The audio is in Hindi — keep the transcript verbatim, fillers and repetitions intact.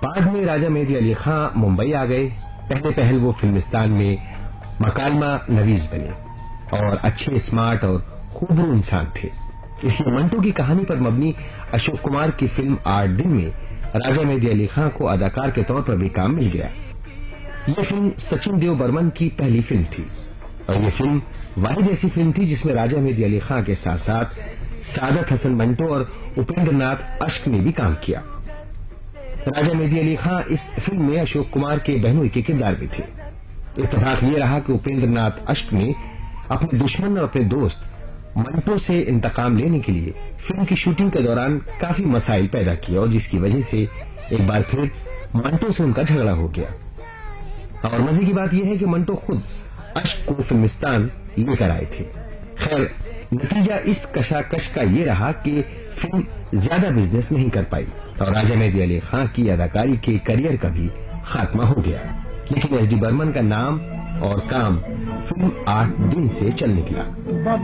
बाद में राजा मेहदी अली खां मुंबई आ गए। पहले पहल वो फिल्मिस्तान में मकालमा नवीज बने और अच्छे, स्मार्ट और खूबरू इंसान थे। इसलिए मंटो की कहानी पर मबनी अशोक कुमार की फिल्म आठ दिन में राजा मेहदी अली खां को अदाकार के तौर पर भी काम मिल गया। यह फिल्म सचिन देव बर्मन की पहली फिल्म थी और यह फिल्म वाहिद ऐसी फिल्म थी जिसमें राजा मेहदी अली खां के साथ साथ सादत हसन मंटो और उपेंद्र नाथ अश्क ने भी काम किया। राजा मेहदी अली खां इस फिल्म में अशोक कुमार के बहनोई के किरदार में थे। इत्तेफाक ये रहा कि उपेंद्र नाथ अश्क ने अपने दुश्मन और अपने दोस्त मंटो से इंतकाम लेने के लिए फिल्म की शूटिंग के दौरान काफी मसाइल पैदा किए और जिसकी वजह से एक बार फिर मंटो से उनका झगड़ा हो गया। और मजे की बात यह है कि मंटो खुद अश्क को फिल्मिस्तान लेकर आए थे। खैर, नतीजा इस कशाकश का ये रहा कि फिल्म ज्यादा बिजनेस नहीं कर पाई और राजा मेहदी अली खां की अदाकारी के करियर का भी खात्मा हो गया। लेकिन एस डी बर्मन का नाम और काम फिल्म आठ दिन से चल निकला।